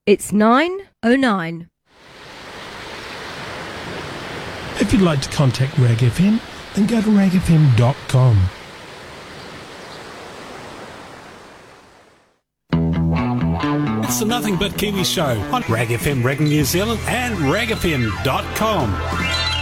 It's 9:09. If you'd like to contact Rag FM, then go to ragfm.com. It's the Nothing But Kiwi Show on Rag FM, Rag New Zealand and ragfm.com.